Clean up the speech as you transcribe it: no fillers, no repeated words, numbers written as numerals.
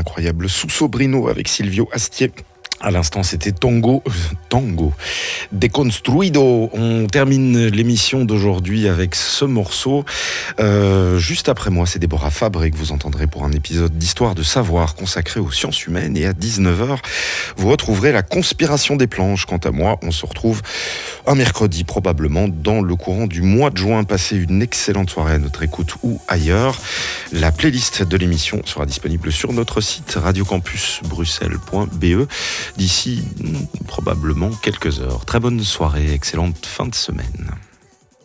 l'incroyable Suso Brino avec Silvio Astier. À l'instant, c'était Tango Deconstruido. On termine l'émission d'aujourd'hui avec ce morceau. Juste après moi, c'est Déborah Fabre que vous entendrez pour un épisode d'Histoire de savoir consacré aux sciences humaines. Et à 19h, vous retrouverez la conspiration des planches. Quant à moi, on se retrouve un mercredi probablement dans le courant du mois de juin. Passez une excellente soirée à notre écoute ou ailleurs. La playlist de l'émission sera disponible sur notre site radiocampusbruxelles.be d'ici probablement quelques heures. Très bonne soirée, excellente fin de semaine.